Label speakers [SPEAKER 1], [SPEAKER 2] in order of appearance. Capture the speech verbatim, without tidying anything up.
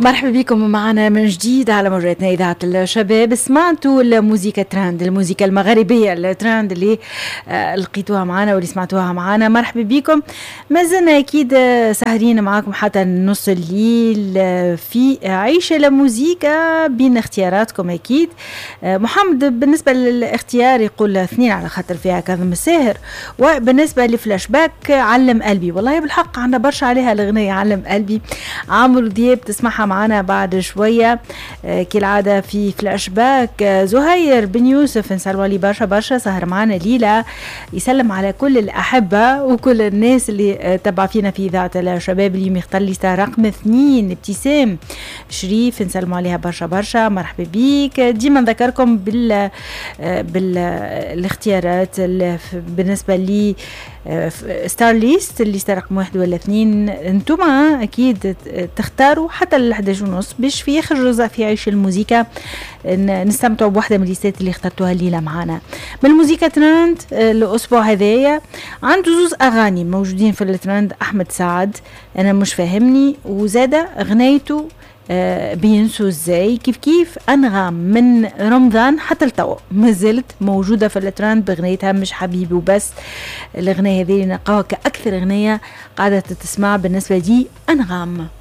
[SPEAKER 1] مرحبا بكم معنا من جديد على موجاتنا إذاعة الشباب. سمعتوا الموسيقى تراند، الموسيقى المغربية التراند اللي آه لقيتوها معنا واللي سمعتوها معنا. مرحبا بكم، ما زلنا أكيد سهرين معاكم حتى نص الليل في عيشة لموسيقى بين اختياراتكم. أكيد آه محمد بالنسبة للاختيار يقول اثنين على خاطر فيها كاظم الساهر، وبالنسبة لفلاش باك علم قلبي. والله بالحق عندنا برشا عليها الأغنية علم قلبي. عمرو دياب تسمعها معنا بعد شوية آه كالعادة في فلاش باك. آه زهير بن يوسف نسلم عليه برشا برشا، سهر معنا ليلى، يسلم على كل الأحبة وكل الناس اللي آه تبع فينا في إذاعة الشباب. اليوم يختار لي رقم اثنين ابتسام شريف، نسلم عليها برشا برشا، مرحبا بيك. ديما نذكركم بال آه بالاختيارات بالنسبة لي ستار ليست اللي رقم واحد ولا اثنين. انتم اكيد تختاروا حتى ال11 ونص باش في اخر جزء في عيش الموسيقى نستمتعوا بواحده من الليستات اللي اخترتوها الليله معنا. من الموسيقى ترند الاسبوع هذايا عنده زوز اغاني موجودين في الترند. احمد سعد انا مش فاهمني، وزاده اغنيته آه بينسوا ازاي كيف كيف انغام من رمضان حتى التو ما زالت موجوده في الترند باغنيتها مش حبيبي وبس. الاغنيه هذه نلقاها كاكثر اغنيه قاعده تسمع بالنسبه دي انغام.